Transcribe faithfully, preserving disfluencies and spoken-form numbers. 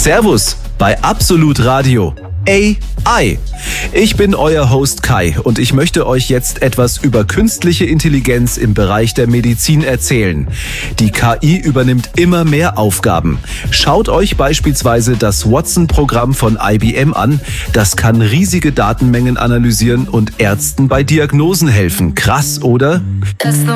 Servus bei Absolut Radio. A I. Ich bin euer Host Kai und ich möchte euch jetzt etwas über künstliche Intelligenz im Bereich der Medizin erzählen. Die K I übernimmt immer mehr Aufgaben. Schaut euch beispielsweise das Watson-Programm von I B M an. Das kann riesige Datenmengen analysieren und Ärzten bei Diagnosen helfen. Krass, oder?